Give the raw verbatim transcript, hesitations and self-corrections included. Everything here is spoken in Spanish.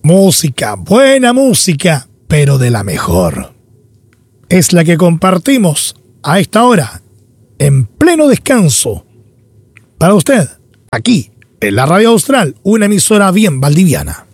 Música, buena música, pero de la mejor. Es la que compartimos a esta hora, en pleno descanso. Para usted, aquí, en la Radio Austral, una emisora bien valdiviana.